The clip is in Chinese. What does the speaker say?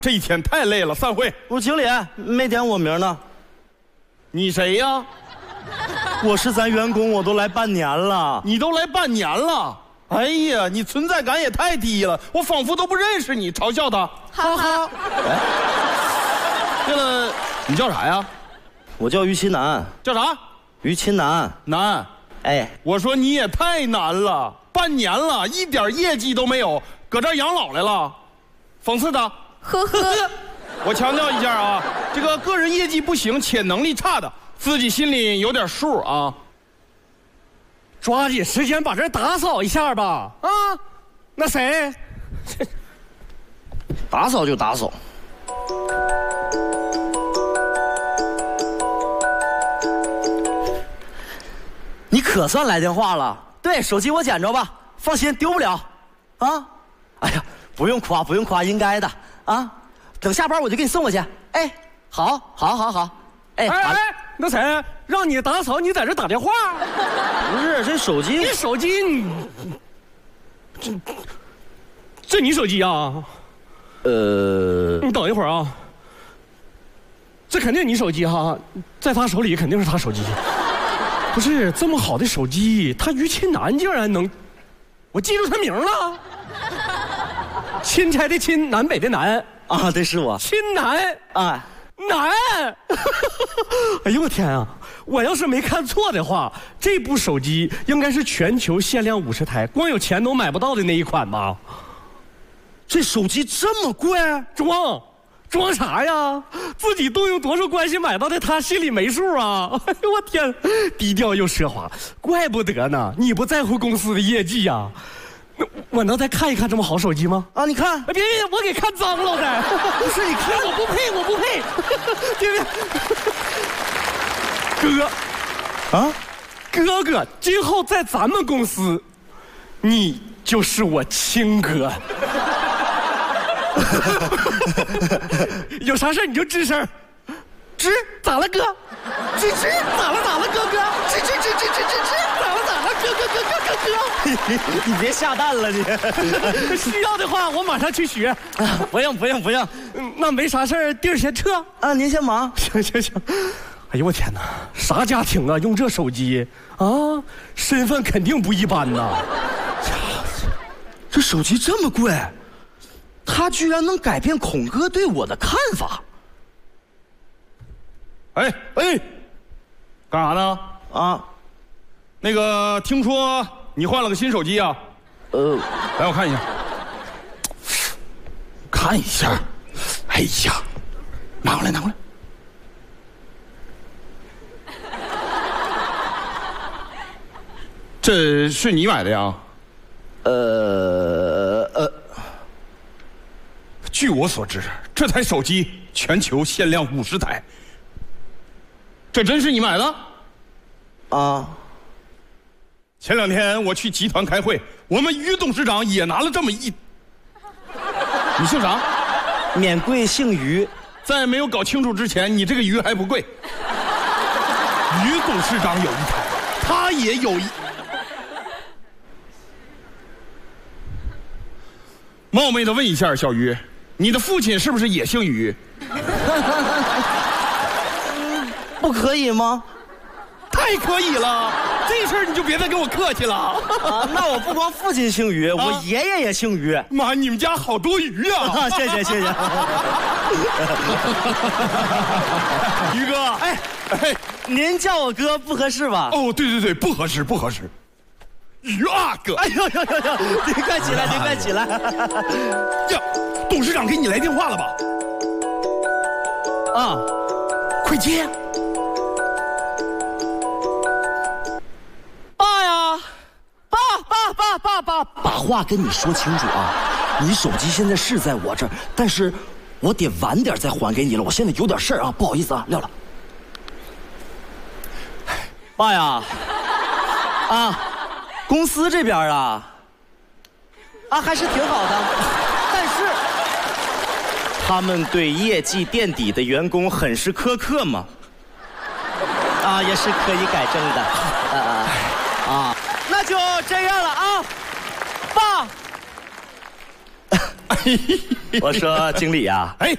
这一天太累了，散会。 我经理没点我名呢。 你谁呀？ 我是咱员工，我都来半年了。 你都来半年了？哎呀，你存在感也太低了，我仿佛都不认识你，嘲笑他。 哈哈。 对了，你叫啥呀？ 我叫于秦南。 叫啥？ 于秦南。 南。 哎， 我说你也太难了，半年了，一点业绩都没有，搁这儿养老来了，讽刺他。 呵呵。 我强调一下啊，这个个人业绩不行且能力差的，自己心里有点数啊。 抓紧时间把这打扫一下吧！啊，那谁？ 打扫就打扫。你可算来电话了。对，手机我捡着吧，放心，丢不了。啊，哎呀，不用夸，不用夸，应该的啊。等下班我就给你送过去。哎，好，好，好，好。哎， 那谁让你打扫，你在这打电话？ 不是，这手机， 你手机，这你手机啊？你等一会儿啊。这肯定你手机哈，在他手里肯定是他手机。不是这么好的手机，他于秦南竟然能，我记住他名了。钦差的钦，南北的南啊，对，是我。 钦南啊。难，哎呦我天啊！我要是没看错的话，这部手机应该是全球限量50台，光有钱都买不到的那一款吧？ 这手机这么贵？ 装啥呀？自己动用多少关系买到的，他心里没数啊！哎呦我天，低调又奢华，怪不得呢！你不在乎公司的业绩呀？我能再看一看这么好手机吗？ 啊，你看， 别，我给看脏了的。 不是，你看， 我不配。别，哥，啊，哥哥，今后在咱们公司，你就是我亲哥。有啥事你就吱声。吱，咋了哥？吱，咋了哥哥？吱，咋了哥？ 你别下蛋了你。 需要的话我马上去学。 不用。 那没啥事儿，弟儿先撤啊，您先忙。 行。哎呦我天哪，啥家庭啊，用这手机啊，身份肯定不一般呐。 这手机这么贵，他居然能改变孔哥对我的看法。 哎，干啥呢？ 啊， 那个听说你换了个新手机啊？来我看一下。看一下。哎呀，拿过来。这是你买的呀？据我所知，这台手机全球限量50台。这真是你买的？ 啊！ 前2天我去集团开会，我们于董事长也拿了这么一。你姓啥？ 免贵姓于。 在没有搞清楚之前，你这个鱼还不贵。于董事长有一台，他也有一。冒昧的问一下，小于，你的父亲是不是也姓于？ 不可以吗？ 太可以了，这事儿你就别再跟我客气了。 啊，那我不光父亲姓于，我爷爷也姓于。 妈，你们家好多鱼啊！ 谢谢。 于哥，哎， 您叫我哥不合适吧？ 哦，对，不合适。于阿哥， 哎呦，您快起来！ 呀，董事长给你来电话了吧？ 啊， 快接！ 爸呀，爸，把话跟你说清楚啊！你手机现在是在我这儿，但是我得晚点再还给你了。我现在有点事儿啊，不好意思啊，撂了。爸呀，啊。公司这边啊，还是挺好的，但是他们对业绩垫底的员工很是苛刻嘛，也是可以改正的，那就这样了啊，爸。我说经理啊， 哎，